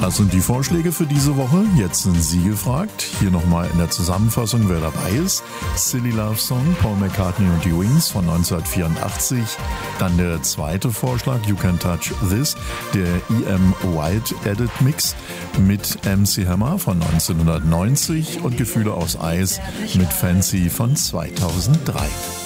Das sind die Vorschläge für diese Woche. Jetzt sind Sie gefragt. Hier nochmal in der Zusammenfassung, wer dabei ist. Silly Love Song, Paul McCartney und die Wings von 1984. Dann der zweite Vorschlag, You Can Touch This, der E.M. White Edit Mix mit MC Hammer von 1990 und Gefühle aus Eis mit Fancy von 2003.